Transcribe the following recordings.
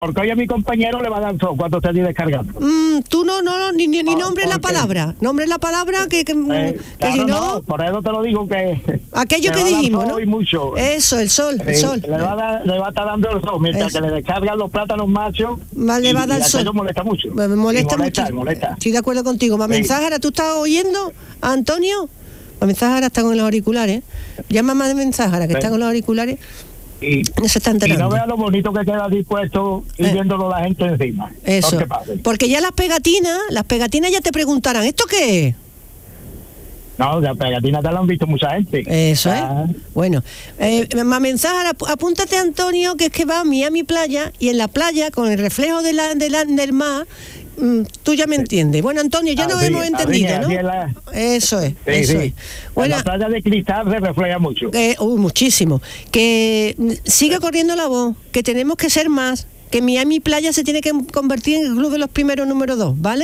Porque hoy a mi compañero le va a dar sol cuando esté descargando. Tú no, ni nombres la palabra. Nombres la palabra que claro, si no... por eso te lo digo que... Aquello que dijimos, ¿no? Mucho. Eso, el sol. Le va a estar dando el sol, mientras que le descargan los plátanos machos. Le va a dar sol. Eso molesta mucho. Me molesta mucho. Estoy de acuerdo contigo. Mamén Záhara, ¿tú estás oyendo a Antonio? Mamén Záhara está con los auriculares. Llama a Mamén Záhara, que está con los auriculares. Y no se está enterando. Y no vea lo bonito que queda dispuesto y viéndolo la gente encima. Eso. Porque ya las pegatinas ya te preguntarán, ¿esto qué es? No, las pegatinas te lo han visto mucha gente. Eso es. Bueno, Mamén Záhara, apúntate, Antonio, que es que va a Miami Playa, y en la playa, con el reflejo del mar, tú ya me entiendes. Bueno, Antonio, ya nos hemos entendido, ¿no? Eso es. Bueno, la playa de cristal se refleja mucho. Muchísimo. Que siga corriendo la voz, que tenemos que ser más, que Miami Playa se tiene que convertir en el club de los primeros número 2, ¿vale?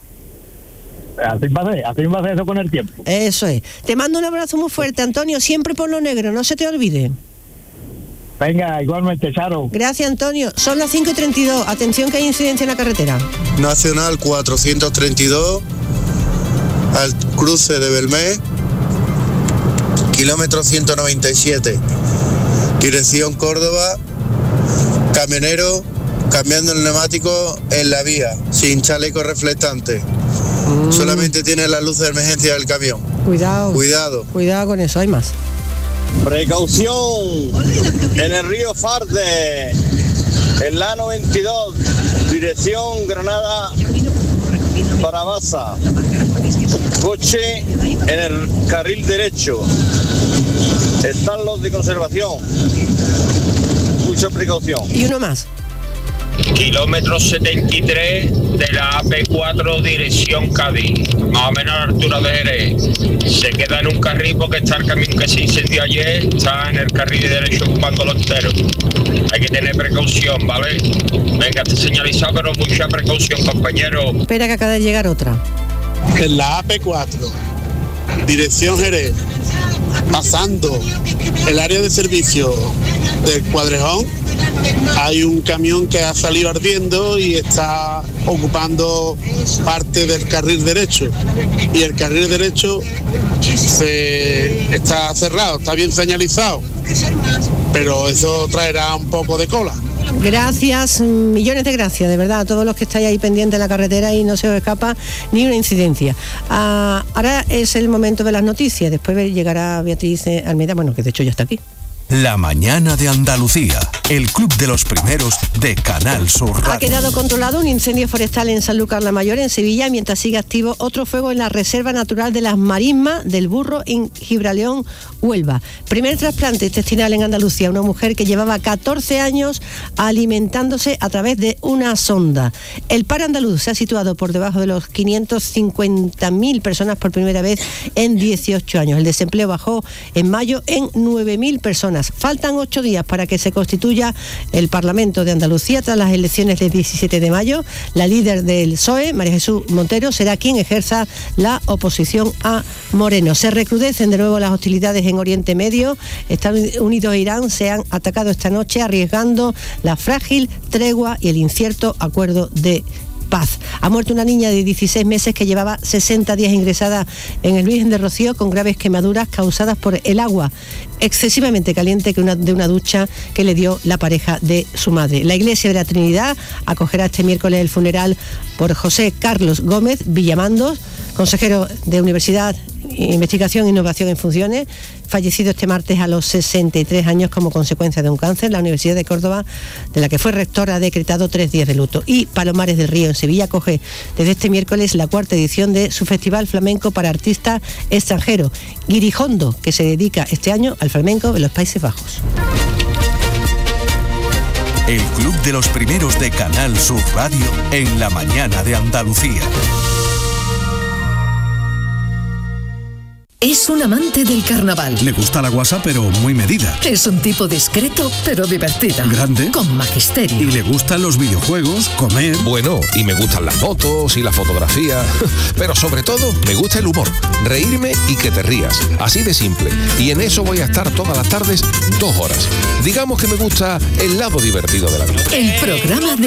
Así va a ser eso con el tiempo. Eso es. Te mando un abrazo muy fuerte, Antonio, siempre por lo negro, no se te olvide. Venga, igualmente, Charo. Gracias, Antonio. Son las 5:32. Atención que hay incidencia en la carretera. Nacional 432, al cruce de Belmé, kilómetro 197, dirección Córdoba, camionero cambiando el neumático en la vía, sin chaleco reflectante. Solamente tiene la luz de emergencia del camión. Cuidado con eso, hay más. Precaución en el río Farde, en la 92, dirección Granada para Baza. Coche en el carril derecho. Están los de conservación. Mucha precaución. Y uno más. Kilómetro 73 de la AP4 dirección Cádiz, más o menos a la altura de Jerez. Se queda en un carril porque está el camión que se incendió ayer, está en el carril derecho ocupándolo entero. Hay que tener precaución, ¿vale? Venga, está señalizado, pero mucha precaución, compañero. Espera que acaba de llegar otra. En la AP4, dirección Jerez, pasando el área de servicio del Cuadrejón, hay un camión que ha salido ardiendo y está ocupando parte del carril derecho, y el carril derecho está cerrado, está bien señalizado, pero eso traerá un poco de cola. Gracias, millones de gracias, de verdad, a todos los que estáis ahí pendientes en la carretera y no se os escapa ni una incidencia. Ahora es el momento de las noticias, después llegará Beatriz Almeida, bueno, que de hecho ya está aquí. La mañana de Andalucía, el club de los primeros de Canal Sur Radio. Ha quedado controlado un incendio forestal en Sanlúcar la Mayor, en Sevilla, mientras sigue activo otro fuego en la Reserva Natural de las Marismas del Burro en Gibraleón, Huelva. Primer trasplante intestinal en Andalucía, una mujer que llevaba 14 años alimentándose a través de una sonda. El paro andaluz se ha situado por debajo de los 550.000 personas por primera vez en 18 años. El desempleo bajó en mayo en 9.000 personas. Faltan 8 días para que se constituya el Parlamento de Andalucía tras las elecciones del 17 de mayo. La líder del PSOE, María Jesús Montero, será quien ejerza la oposición a Moreno. Se recrudecen de nuevo las hostilidades en Oriente Medio. Estados Unidos e Irán se han atacado esta noche, arriesgando la frágil tregua y el incierto acuerdo de paz. Ha muerto una niña de 16 meses que llevaba 60 días ingresada en el Virgen de Rocío con graves quemaduras causadas por el agua excesivamente caliente de una ducha que le dio la pareja de su madre. La Iglesia de la Trinidad acogerá este miércoles el funeral por José Carlos Gómez Villamandos, consejero de Universidad, Investigación e Innovación en Funciones, fallecido este martes a los 63 años como consecuencia de un cáncer. La Universidad de Córdoba, de la que fue rector, ha decretado 3 días de luto. Y Palomares del Río, en Sevilla, acoge desde este miércoles la 4ª edición de su Festival Flamenco para Artistas Extranjeros, Guirijondo, que se dedica este año al flamenco de los Países Bajos. El club de los primeros de Canal Sur Radio en la mañana de Andalucía. Es un amante del carnaval. Le gusta la guasa, pero muy medida. Es un tipo discreto, pero divertido. Grande. Con magisterio. Y le gustan los videojuegos, comer. Bueno, y me gustan las fotos y la fotografía. Pero sobre todo, me gusta el humor. Reírme y que te rías. Así de simple. Y en eso voy a estar todas las tardes 2 horas. Digamos que me gusta el lado divertido de la vida. El programa de